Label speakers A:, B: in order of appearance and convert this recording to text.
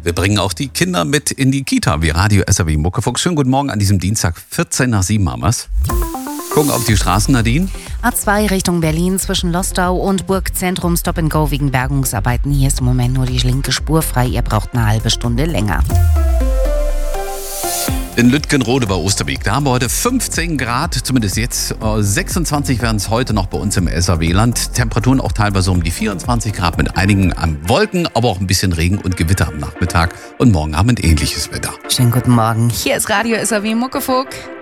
A: Wir bringen auch die Kinder mit in die Kita, wie Radio SAW Muckefuchs. Schönen guten Morgen an diesem Dienstag, 7:14 haben wir's. Gucken auf die Straßen, Nadine.
B: A2 Richtung Berlin zwischen Lostau und Burgzentrum Stop and Go wegen Bergungsarbeiten. Hier ist im Moment nur die linke Spur frei. Ihr braucht eine halbe Stunde länger.
A: In Lütgenrode bei Osterbeek, da haben wir heute 15 Grad, zumindest jetzt. 26 werden es heute noch bei uns im SAW-Land. Temperaturen auch teilweise um die 24 Grad mit einigen Wolken, aber auch ein bisschen Regen und Gewitter am Nachmittag. Und morgen Abend ähnliches Wetter.
B: Schönen guten Morgen. Hier ist Radio SAW Muckefuchs.